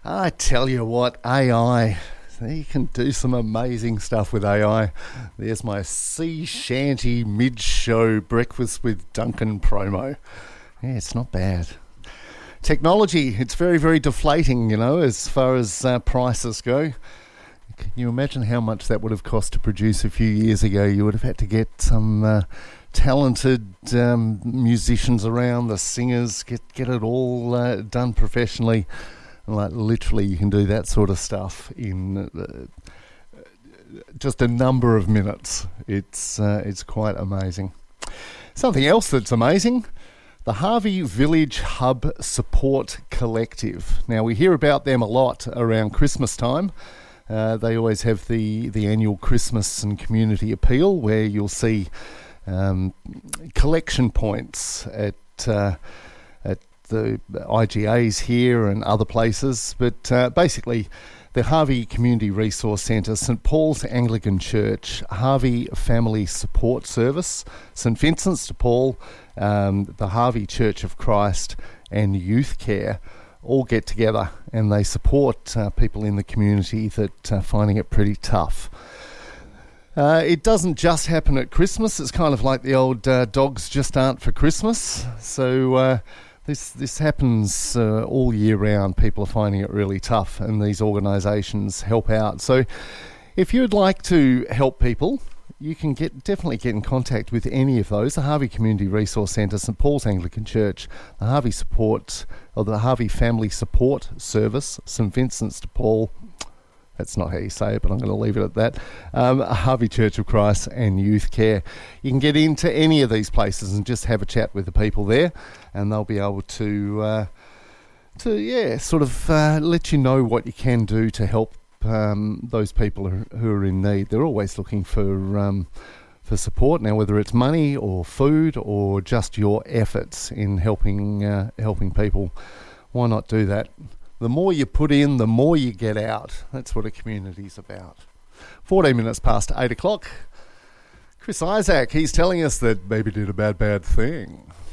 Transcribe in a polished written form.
I tell you what, AI, you can do some amazing stuff with AI. There's my sea shanty mid-show breakfast with Duncan promo. Yeah, it's not bad. Technology, it's very, very deflating, as far as prices go. Can you imagine how much that would have cost to produce a few years ago? You would have had to get some talented musicians around, the singers, get it all done professionally. Like literally, you can do that sort of stuff in just a number of minutes. It's quite amazing. Something else that's amazing: the Harvey Village Hub Support Collective. Now we hear about them a lot around Christmas time. They always have the annual Christmas and community appeal, where you'll see collection points at the IGAs here and other places, but basically the Harvey Community Resource Centre, St Paul's Anglican Church, Harvey Family Support Service, St Vincent's de Paul, the Harvey Church of Christ and Youth Care all get together and they support people in the community that are finding it pretty tough. It doesn't just happen at Christmas. It's kind of like the old dogs just aren't for Christmas. So This happens all year round. People are finding it really tough and these organisations help out. So if you'd like to help people, you can definitely get in contact with any of those. The Harvey Community Resource Centre, St Paul's Anglican Church, the Harvey the Harvey Family Support Service, St Vincent's de Paul. That's not how you say it, but I'm going to leave it at that. Harvey Church of Christ and Youth Care. You can get into any of these places and just have a chat with the people there, and they'll be able to let you know what you can do to help those people who are in need. They're always looking for support now, whether it's money or food or just your efforts in helping people. Why not do that? The more you put in, the more you get out. That's what a community's about. 14 minutes past 8 o'clock. Chris Isaac, he's telling us that baby did a bad thing.